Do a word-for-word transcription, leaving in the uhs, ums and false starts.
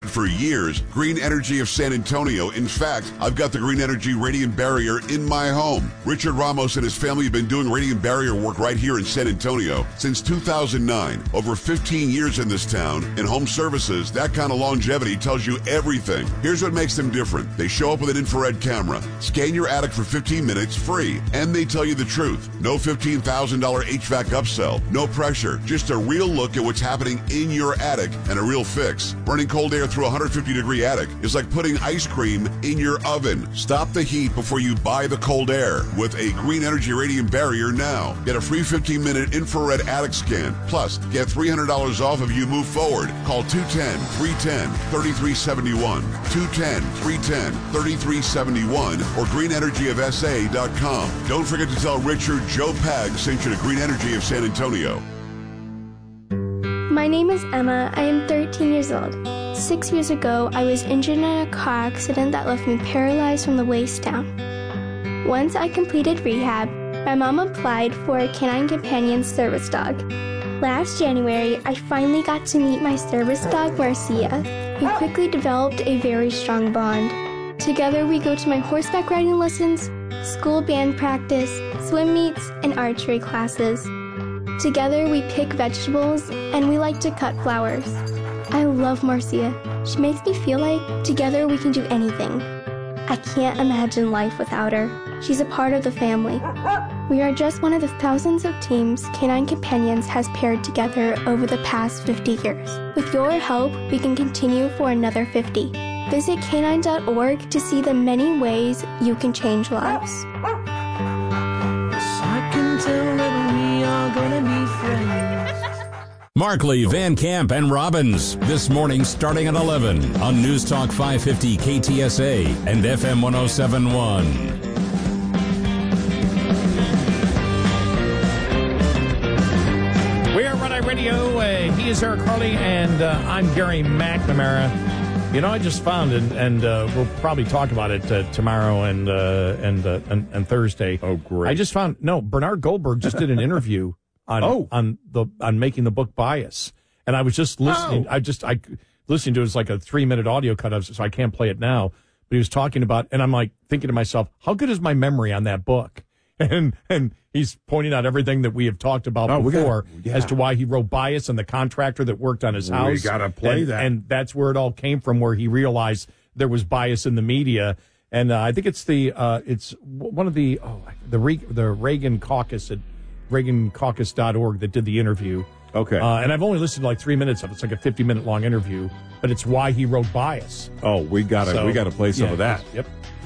for years. Green Energy of San Antonio. In fact, I've got the Green Energy Radiant Barrier in my home. Richard Ramos and his family have been doing radiant barrier work right here in San Antonio since two thousand nine. Over fifteen years in this town. In home services, that kind of longevity tells you everything. Here's what makes them different. They show up with an infrared camera, scan your attic for fifteen minutes free, and they tell you the truth. No fifteen thousand dollars H V A C upsell, no pressure, just a real look at what's happening in your attic and a real fix. Running cold air through a one hundred fifty degree attic is like putting ice cream in your oven. Stop the heat before you buy the cold air with a Green Energy Radiant Barrier now. Get a free fifteen minute infrared attic scan. Plus, get three hundred dollars off if you move forward. Call two one zero, three one zero, three three seven one, two one zero, three one zero, three three seven one, or green energy of s a dot com. Don't forget to tell Richard Joe Pag sent you to Green Energy of San Antonio. My name is Emma. I am thirteen years old. Six years ago, I was injured in a car accident that left me paralyzed from the waist down. Once I completed rehab, my mom applied for a Canine Companion service dog. Last January, I finally got to meet my service dog, Marcia. We quickly developed a very strong bond. Together, we go to my horseback riding lessons, school band practice, swim meets, and archery classes. Together, we pick vegetables, and we like to cut flowers. I love Marcia. She makes me feel like together we can do anything. I can't imagine life without her. She's a part of the family. We are just one of the thousands of teams Canine Companions has paired together over the past fifty years. With your help, we can continue for another fifty. Visit canine dot org to see the many ways you can change lives. I can tell that we are gonna be friends. Markley, Van Camp, and Robbins. This morning starting at eleven on News Talk five fifty K T S A and F M one oh seven point one. We are Run Eye Radio. Uh, he is Eric Harley, and uh, I'm Gary McNamara. You know, I just found, and, and uh, we'll probably talk about it uh, tomorrow and, uh, and, uh, and and Thursday. Oh, great! I just found no. Bernard Goldberg just did an interview on oh. on the on making the book Bias, and I was just listening. Oh. I just I listening to it. It's like a three minute audio cut of, so I can't play it now. But he was talking about, and I'm like thinking to myself, how good is my memory on that book? And and he's pointing out everything that we have talked about oh, before gotta, yeah. as to why he wrote Bias and the contractor that worked on his house. We got to play and, that. And that's where it all came from, where he realized there was bias in the media. And uh, I think it's the uh, it's one of the oh, the Re- the Reagan Caucus at Reagan Caucus dot org that did the interview. Okay. Uh, and I've only listened to like three minutes of it. It's like a fifty minute long interview, but it's why he wrote Bias. Oh, we got to So, we got to play some yeah, of that. Yep.